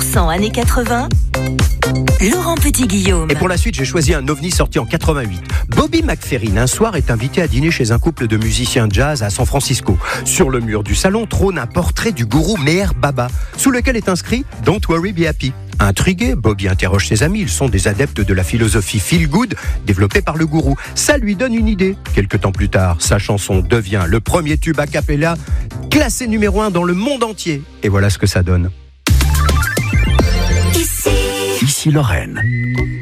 100% années 80, Laurent Petit-Guillaume. Et pour la suite, j'ai choisi un ovni sorti en 88. Bobby McFerrin, un soir, est invité à dîner chez un couple de musiciens jazz à San Francisco. Sur le mur du salon trône un portrait du gourou Meher Baba, sous lequel est inscrit « Don't worry, be happy ». Intrigué, Bobby interroge ses amis. Ils sont des adeptes de la philosophie feel good développée par le gourou. Ça lui donne une idée. Quelque temps plus tard, sa chanson devient le premier tube a cappella, classé numéro 1 dans le monde entier. Et voilà ce que ça donne. Ici Ici Lorraine.